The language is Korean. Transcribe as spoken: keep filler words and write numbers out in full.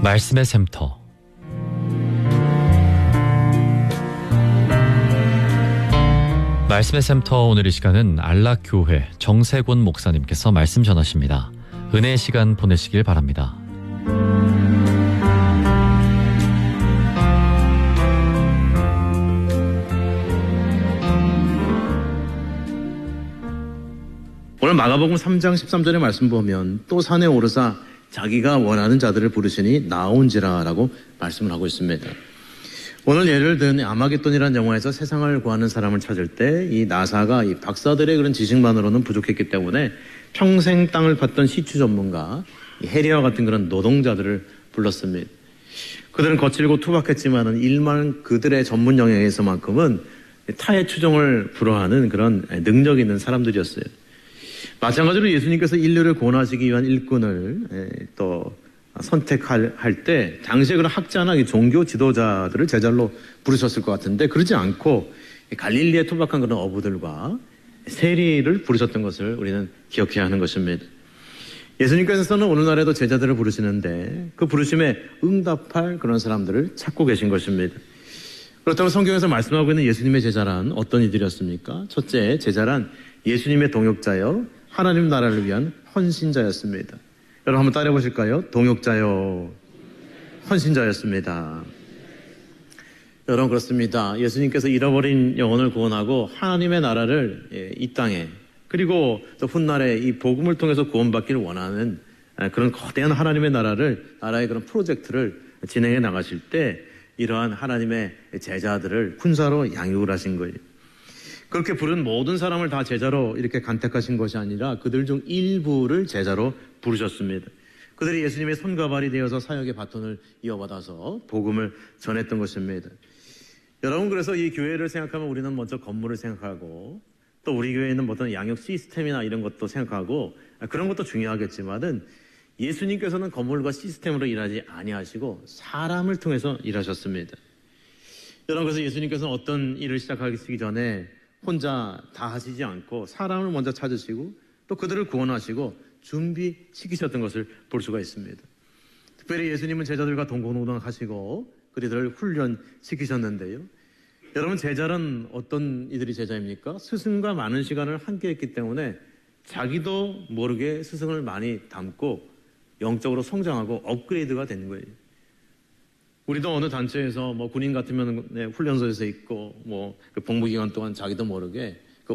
말씀의 샘터. 말씀의 샘터 오늘 이 시간은 안락교회 정세곤 목사님께서 말씀 전하십니다. 은혜의 시간 보내시길 바랍니다. 오늘 마가복음 삼 장 십삼 절의 말씀 보면 또 산에 오르사 자기가 원하는 자들을 부르시니 나온지라 라고 말씀을 하고 있습니다. 오늘 예를 든 아마겟돈이라는 영화에서 세상을 구하는 사람을 찾을 때 이 나사가 이 박사들의 그런 지식만으로는 부족했기 때문에 평생 땅을 팠던 시추 전문가 해리와 같은 그런 노동자들을 불렀습니다. 그들은 거칠고 투박했지만은 일만 그들의 전문 영역에서만큼은 타의 추종을 불허하는 그런 능력 있는 사람들이었어요. 마찬가지로 예수님께서 인류를 구원하시기 위한 일꾼을 또 선택할 때 당시에 그런 학자나 종교 지도자들을 제자로 부르셨을 것 같은데 그러지 않고 갈릴리의 투박한 그런 어부들과 세리를 부르셨던 것을 우리는 기억해야 하는 것입니다. 예수님께서는 오늘날에도 제자들을 부르시는데 그 부르심에 응답할 그런 사람들을 찾고 계신 것입니다. 그렇다면 성경에서 말씀하고 있는 예수님의 제자란 어떤 이들이었습니까? 첫째, 제자란 예수님의 동역자여 하나님 나라를 위한 헌신자였습니다. 여러분 한번 따라해 보실까요? 동역자여 헌신자였습니다. 여러분 그렇습니다. 예수님께서 잃어버린 영혼을 구원하고 하나님의 나라를 이 땅에 그리고 또 훗날에 이 복음을 통해서 구원받기를 원하는 그런 거대한 하나님의 나라를 나라의 그런 프로젝트를 진행해 나가실 때 이러한 하나님의 제자들을 군사로 양육을 하신 거예요. 그렇게 부른 모든 사람을 다 제자로 이렇게 간택하신 것이 아니라 그들 중 일부를 제자로 부르셨습니다. 그들이 예수님의 손과 발이 되어서 사역의 바톤을 이어받아서 복음을 전했던 것입니다. 여러분 그래서 이 교회를 생각하면 우리는 먼저 건물을 생각하고 또 우리 교회에 있는 어떤 양육 시스템이나 이런 것도 생각하고 그런 것도 중요하겠지만은 예수님께서는 건물과 시스템으로 일하지 아니하시고 사람을 통해서 일하셨습니다. 여러분 그래서 예수님께서는 어떤 일을 시작하시기 전에 혼자 다 하시지 않고 사람을 먼저 찾으시고 또 그들을 구원하시고 준비시키셨던 것을 볼 수가 있습니다. 특별히 예수님은 제자들과 동고동락하시고 그들을 훈련시키셨는데요. 여러분 제자는 어떤 이들이 제자입니까? 스승과 많은 시간을 함께 했기 때문에 자기도 모르게 스승을 많이 닮고 영적으로 성장하고 업그레이드가 되는 거예요. 우리도 어느 단체에서 뭐 군인 같으면 네, 훈련소에서 있고 뭐 그 복무 기간 동안 자기도 모르게